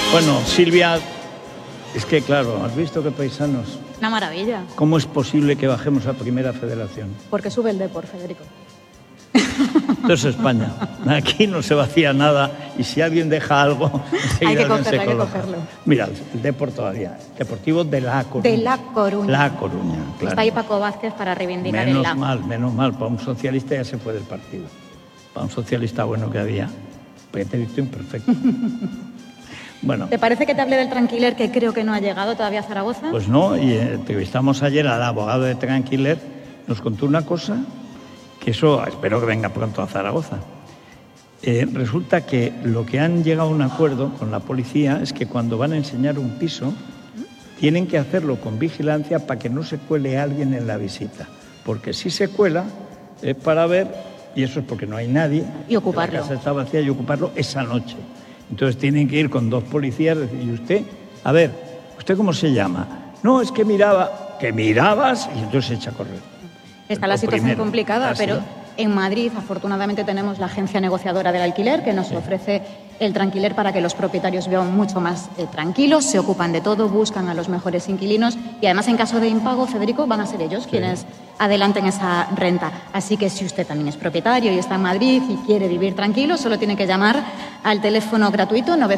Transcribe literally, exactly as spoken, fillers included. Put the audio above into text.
Bueno, Silvia, es que claro, ¿has visto qué paisanos? Una maravilla. ¿Cómo es posible que bajemos a Primera Federación? Porque sube el Depor, Federico. Esto es España. Aquí no se vacía nada y si alguien deja algo, hay que cogerlo, se hay que cogerlo. Mira, el Depor todavía. Deportivo de La Coruña. De La Coruña. La Coruña, claro. Está ahí Paco Vázquez para reivindicar menos el La. Menos mal, menos mal. Para un socialista ya se fue del partido. Para un socialista bueno que había. Pues te he visto imperfecto. Bueno. ¿Te parece que te hable del Tranquiler que creo que no ha llegado todavía a Zaragoza? Pues no, y entrevistamos ayer al abogado de Tranquiler, nos contó una cosa, que eso espero que venga pronto a Zaragoza. Eh, resulta que lo que han llegado a un acuerdo con la policía es que cuando van a enseñar un piso, tienen que hacerlo con vigilancia para que no se cuele alguien en la visita. Porque si se cuela, es para ver, y eso es porque no hay nadie, y ocuparlo. La casa está vacía y ocuparlo esa noche. Entonces tienen que ir con dos policías y decir, ¿y usted? A ver, ¿usted cómo se llama? No, es que miraba, que mirabas, y entonces se echa a correr. Está la situación primero, complicada, así. pero en Madrid afortunadamente tenemos la agencia negociadora del alquiler que nos sí. ofrece el Tranquiler para que los propietarios vivan mucho más eh, tranquilos, se ocupan de todo, buscan a los mejores inquilinos y además en caso de impago, Federico, van a ser ellos sí. quienes adelanten esa renta. Así que si usted también es propietario y está en Madrid y quiere vivir tranquilo, solo tiene que llamar al teléfono gratuito